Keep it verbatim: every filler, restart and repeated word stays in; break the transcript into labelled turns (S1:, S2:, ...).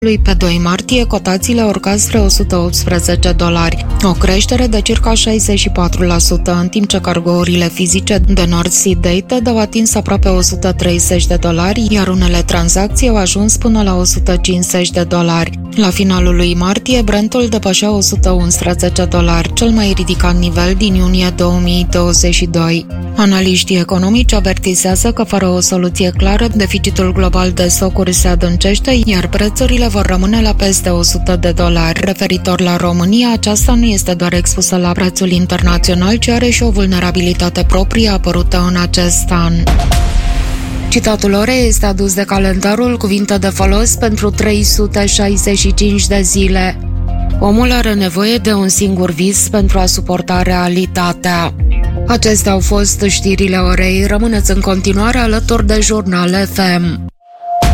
S1: Pe doi martie, cotațiile au urcat spre o sută optsprezece dolari, o creștere de circa șaizeci și patru la sută, în timp ce cargourile fizice de North Sea Dated au atins aproape o sută treizeci de dolari, iar unele tranzacții au ajuns până la o sută cincizeci de dolari. La finalul lui martie, Brentul depășea o sută unsprezece dolari, cel mai ridicat nivel din iunie două mii douăzeci și doi. Analiștii economici avertizează că fără o soluție clară, deficitul global de stocuri se adâncește, iar prețurile vor rămâne la peste o sută de dolari. Referitor la România, aceasta nu este doar expusă la prețul internațional, ci are și o vulnerabilitate proprie apărută în acest an. Citatul orei este adus de calendarul Cuvinte de folos pentru trei sute șaizeci și cinci de zile. Omul are nevoie de un singur vis pentru a suporta realitatea. Acestea au fost știrile orei. Rămâneți în continuare alături de Jurnal F M.